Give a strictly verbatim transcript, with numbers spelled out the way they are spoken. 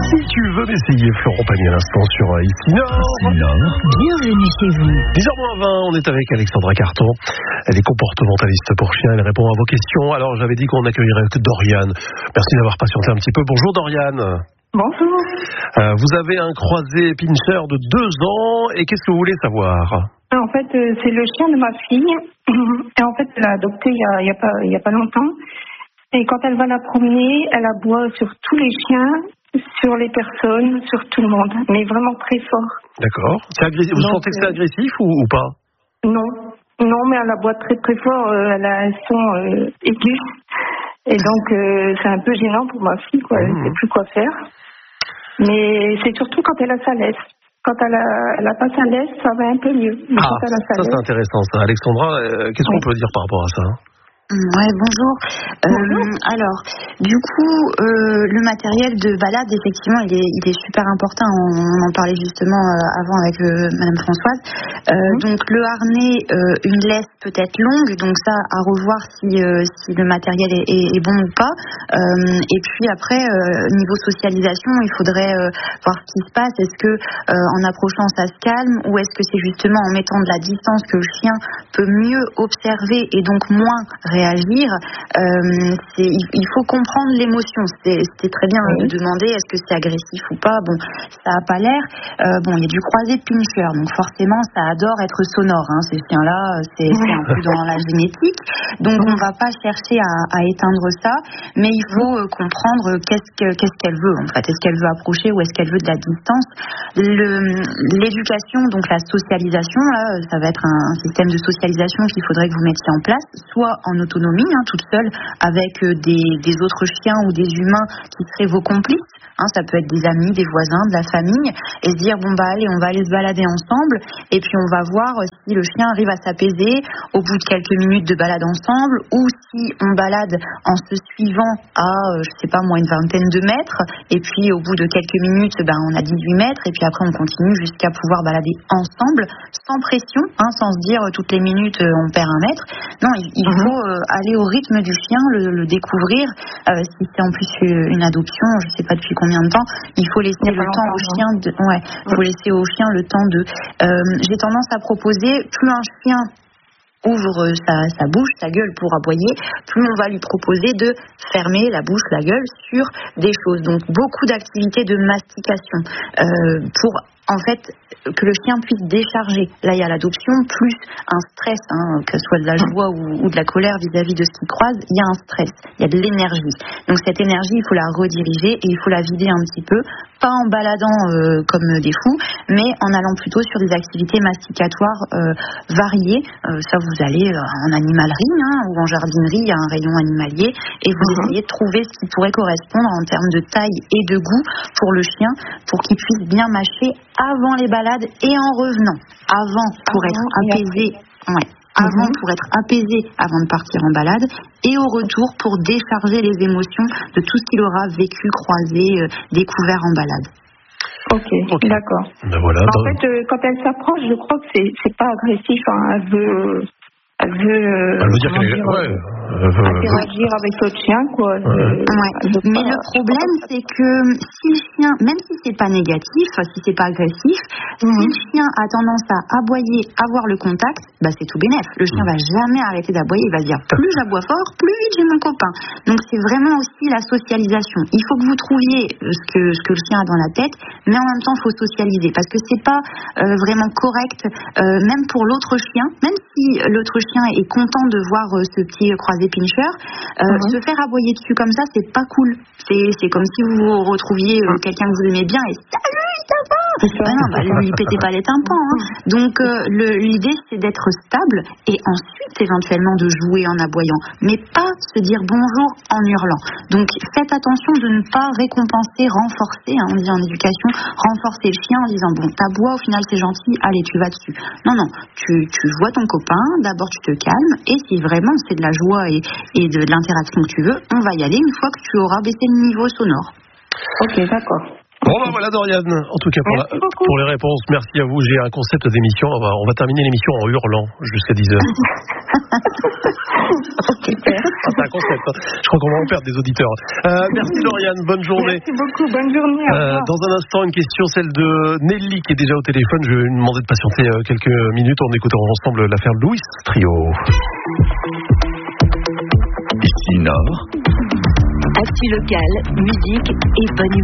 Si tu veux m'essayer, Florent Pagny à l'instant sur Ici Nord. Nord. Bienvenue chez vous. dix heures moins vingt, on est avec Alexandra Carton. Elle est comportementaliste pour chiens, elle répond à vos questions. Alors j'avais dit qu'on accueillerait que Dorian. Merci d'avoir patienté un petit peu. Bonjour Dorian. Bonjour. Euh, vous avez un croisé pincher de deux ans et qu'est-ce que vous voulez savoir? En fait, euh, c'est le chien de ma fille. Et en fait, elle l'a adopté il y a, il y a pas, il y a pas longtemps. Et quand elle va la promener, elle aboie sur tous les chiens, sur les personnes, sur tout le monde. Mais vraiment très fort. D'accord. C'est agressif. Vous Donc, sentez que c'est euh, agressif ou, ou pas? Non. Non, mais elle aboie très très fort. Euh, elle a un son euh, aigu. Et donc, euh, c'est un peu gênant pour ma fille, quoi. Elle ne Mmh. sait plus quoi faire. Mais c'est surtout quand elle a sa laisse. Quand elle a, elle a pas sa laisse, ça va un peu mieux. Mais Ah, quand elle a sa ça c'est laisse... intéressant ça. Alexandra, euh, qu'est-ce qu'on Oui. peut dire par rapport à ça? Ouais, bonjour. Bonjour. Euh, alors, du coup, euh, le matériel de balade, effectivement, il est, il est super important. On, on en parlait justement euh, avant avec euh, Madame Françoise. Euh, Mhm. Donc, le harnais, euh, une laisse peut-être longue, donc ça, à revoir si, euh, si le matériel est, est, est bon ou pas. Euh, et puis après, euh, niveau socialisation, il faudrait euh, voir ce qui se passe. Est-ce que euh, en approchant, ça se calme, ou est-ce que c'est justement en mettant de la distance que le chien peut mieux observer et donc moins réagir. Euh, c'est, il, il faut comprendre l'émotion. C'est, c'était très bien Oui. de demander est-ce que c'est agressif ou pas. Bon, ça a pas l'air. Euh, bon, il y a du croisé de pincher, donc forcément, ça adore être sonore. Hein, ces chiens-là, c'est, c'est un peu dans la génétique. Donc, on va pas chercher à, à éteindre ça, mais il faut euh, comprendre qu'est-ce, que, qu'est-ce qu'elle veut. En fait, est-ce qu'elle veut approcher ou est-ce qu'elle veut de la distance. Le, l'éducation, donc la socialisation, là, ça va être un, un système de socialisation qu'il faudrait que vous mettiez en place, soit en autonomie, hein, toute seule, avec euh, des, des autres chiens ou des humains qui seraient vos complices. Hein, ça peut être des amis, des voisins, de la famille, et se dire bon bah allez, on va aller se balader ensemble, et puis on va voir si le chien arrive à s'apaiser au bout de quelques minutes de balade ensemble, ou si on balade en se suivant à euh, je sais pas moi une vingtaine de mètres, et puis au bout de quelques minutes, ben on a dix-huit mètres, et puis après on continue jusqu'à pouvoir balader ensemble, sans pression, hein, sans se dire euh, toutes les minutes euh, on perd un mètre. Non, il, il Mhm. faut euh, aller au rythme du chien, le, le découvrir. Euh, si c'est en plus euh, une adoption, je sais pas depuis combien de temps, il faut laisser Il y a le pas temps au longtemps, chien de, ouais, faut laisser au chien le temps de. Euh, j'ai tendance à proposer plus un chien ouvre sa, sa bouche, sa gueule pour aboyer, plus on va lui proposer de fermer la bouche, la gueule sur des choses. Donc beaucoup d'activités de mastication euh, pour en fait que le chien puisse décharger. Là il y a l'adoption plus un stress, hein, que ce soit de la joie ou, ou de la colère vis-à-vis de ce qu'il croise, il y a un stress, il y a de l'énergie. Donc cette énergie il faut la rediriger et il faut la vider un petit peu, pas en baladant euh, comme des fous, mais en allant plutôt sur des activités masticatoires euh, variées. Euh, ça vous allez euh, en animalerie, hein, ou en jardinerie, il y a un rayon animalier, et vous Mhm. essayez de trouver ce qui pourrait correspondre en termes de taille et de goût pour le chien, pour qu'il puisse bien mâcher avant les balades et en revenant. Avant, pour Avant être et apaisé. Ouais. Avant, Mhm. pour être apaisé avant de partir en balade, et au retour pour décharger les émotions de tout ce qu'il aura vécu, croisé, euh, découvert en balade. Ok, Ok. d'accord. Ben voilà. En ben- fait, euh, quand elle s'approche, je crois que c'est, c'est pas agressif. Hein. Elle veut, elle veut, euh, Elle veut dire comment qu'elle est. dire, Ouais. euh, euh, euh, interagir avec l'autre chien, quoi. Elle Ouais. veut- Ouais. elle veut Mais pas- le problème, c'est que si le chien, même si c'est pas négatif, si c'est pas agressif, Mhm. si le chien a tendance à aboyer, avoir le contact, bah c'est tout bénef. Le chien Mhm. va jamais arrêter d'aboyer. Il va se dire plus j'aboie fort, plus vite j'ai mon copain. Donc c'est vraiment aussi la socialisation. Il faut que vous trouviez ce que ce que le chien a dans la tête, mais en même temps, il faut socialiser parce que c'est pas euh, vraiment correct, euh, même pour l'autre chien, même si l'autre chien est content de voir euh, ce petit croisé pincher, euh, Mhm. se faire aboyer dessus comme ça, c'est pas cool. C'est, c'est comme si vous retrouviez euh, quelqu'un que vous aimez bien et salut, ça va. C'est ça. Ah non, bah, lui, pétez pas les tympans. Hein. Donc euh, le, l'idée, c'est d'être stable et ensuite éventuellement de jouer en aboyant, mais pas se dire bonjour en hurlant. Donc faites attention de ne pas récompenser, renforcer. Hein, on dit en éducation, renforcer le chien en disant bon, t'aboies, au final c'est gentil, allez, tu vas dessus. Non, non, tu, tu vois ton copain, d'abord tu te calmes, et si vraiment c'est de la joie et, et de, de l'interaction que tu veux, on va y aller une fois que tu auras baissé le niveau sonore. Ok, d'accord. Bon ben voilà Dorian, en tout cas pour, la, pour les réponses, merci à vous. J'ai un concept d'émission, on va, on va terminer l'émission en hurlant jusqu'à dix heures. Super. Ah, c'est un concept, hein. Je crois qu'on va en perdre des auditeurs. Euh, merci Dorian, bonne journée. Merci beaucoup, bonne journée. Euh, dans un instant, une question, celle de Nelly qui est déjà au téléphone. Je vais lui demander de patienter quelques minutes. On écoutera ensemble l'affaire Louis Trio. Ici Nord. Actu locale, musique et bonne humeur.